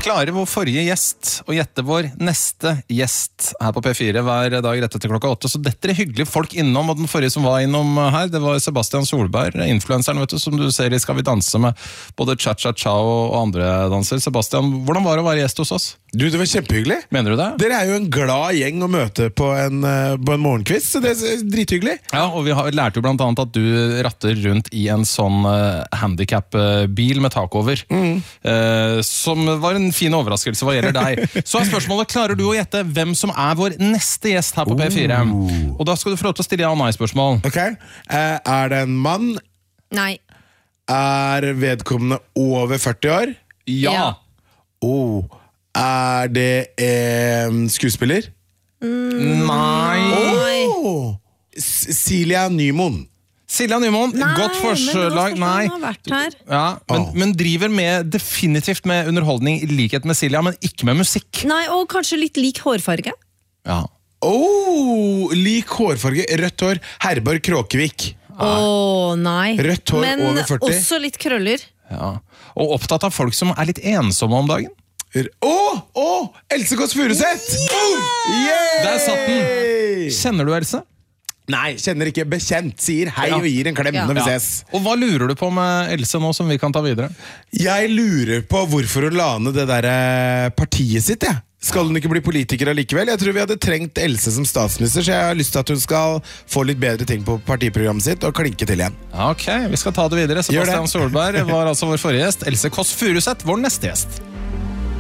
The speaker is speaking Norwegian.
Klarer vår forrige gjest å gjette vår neste gjest her på P4 hver dag rett etter klokka 8, så dette hyggelige folk innom, og den forrige som var innom her, det var Sebastian Solberg, influenseren, vet du, som du ser i Skal vi danse med både Cha-Cha-Cha og andre danser. Sebastian, hvordan var det å være gjest hos oss? Du, det var kjempehyggelig. Mener du det? Dere er jo en glad gjeng å møte på en morgenkvist, så det er drithyggelig. Ja, og vi lærte jo blant annet at du ratter rundt i en sånn handicap-bil med tak over, som var en fin overraskelse hva gjelder deg. Så er spørsmålet, klarer du å gjette hvem som er vår neste gjest her på P4? Og da skal du få lov til å stille ja- og nei-spørsmål. Ok, er det en mann? Nei. Er vedkommende over 40 år? Ja. Er det en skuespiller? Nei. Silja Nymoen. Silja Nymoen, godt forslag. Nei, men vært her. Ja, men driver definitivt med underholdning i likhet med Silja, men ikke med musikk. Nei, og kanskje litt lik hårfarge. Ja. Lik hårfarge, rødt hår. Herborg Kråkevik. Nei. Rødt hår men over 40. Men også litt krøller. Ja. Og opptatt av folk som er litt ensomme om dagen. Else Kåss Furuseth! Der satt den. Kjenner du Else? Nei, kjenner ikke, bekjent. Sier hei og gir en klem når vi ses. Og hva lurer du på med Else nå som vi kan ta videre? Jeg lurer på hvorfor hun la ned det der partiet sitt, Skal hun ikke bli politiker allikevel? Jeg tror vi hadde trengt Else som statsminister, så jeg har lyst til at hun skal få litt bedre ting på partiprogrammet sitt og klinke til igjen. Ok, vi skal ta det videre. Sebastian Solberg var altså vår forrige gjest. Else Kåss Furuseth, vår neste gjest.